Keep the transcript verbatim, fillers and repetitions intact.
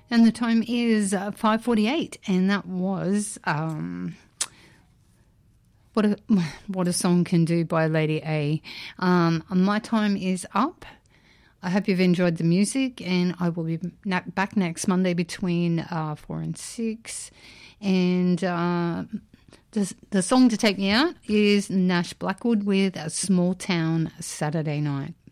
And the time is uh, five forty-eight, and that was um, what a what a song can do by Lady A. Um, my time is up. I hope you've enjoyed the music, and I will be back next Monday between uh, four and six. And uh, the the song to take me out is Nash Blackwood with a Small Town Saturday Night.